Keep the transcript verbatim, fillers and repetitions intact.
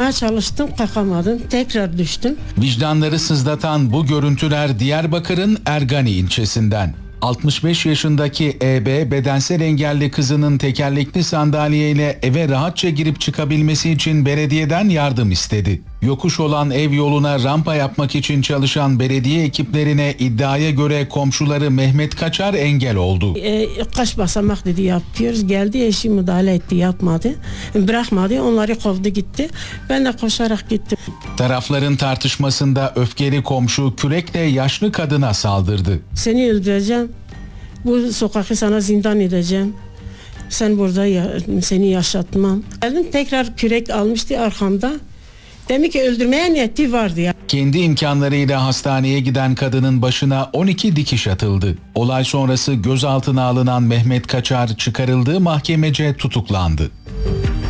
Kalkmaya çalıştım, kalkamadım. Tekrar düştüm. Vicdanları sızlatan bu görüntüler Diyarbakır'ın Ergani ilçesinden. altmış beş yaşındaki E B bedensel engelli kızının tekerlekli sandalyeyle eve rahatça girip çıkabilmesi için belediyeden yardım istedi. Yokuş olan ev yoluna rampa yapmak için çalışan belediye ekiplerine iddiaya göre komşuları Mehmet Kaçar engel oldu. E, kaç basamak dedi yapıyoruz. Geldi, eşim müdahale etti, yapmadı. Bırakmadı, onları kovdu gitti. Ben de koşarak gittim. Tarafların tartışmasında öfkeli komşu kürekle yaşlı kadına saldırdı. Seni öldüreceğim. Bu sokakı sana zindan edeceğim. Sen burada ya, seni yaşatmam. Geldim, tekrar kürek almıştı arkamda. Demek ki öldürmeye niyeti vardı ya. Kendi imkanlarıyla hastaneye giden kadının başına on iki dikiş atıldı. Olay sonrası gözaltına alınan Mehmet Kaçar çıkarıldığı mahkemece tutuklandı.